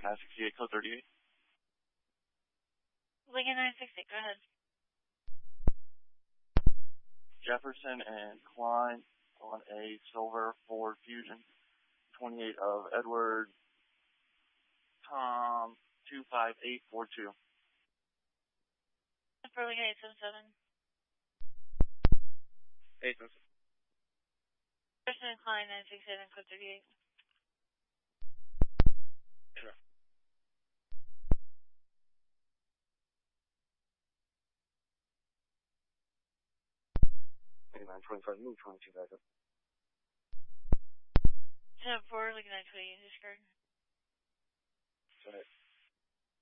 968, code 38. Lincoln 968, go ahead. Jefferson and Klein on a silver Ford Fusion, 28 of Edward Tom 25842. For Lincoln 877. 877. Jefferson and Klein 967, code 38. Sure. 925, move 22 back up. 10-4, Lincoln 928, discard. Go ahead.